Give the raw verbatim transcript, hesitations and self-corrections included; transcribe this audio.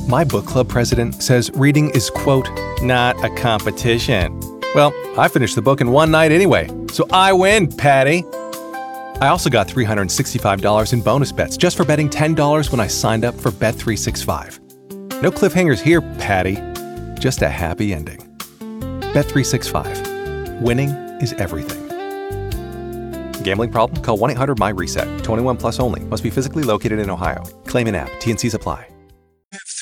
My book club president says reading is, quote, not a competition. Well, I finished the book in one night anyway, so I win, Patty. I also got three hundred sixty-five dollars in bonus bets just for betting ten dollars when I signed up for Bet three sixty-five. No cliffhangers here, Patty. Just a happy ending. Bet three sixty-five. Winning is everything. Gambling problem? Call one eight hundred M Y RESET. twenty-one plus only. Must be physically located in Ohio. Claim in app. T and Cs apply.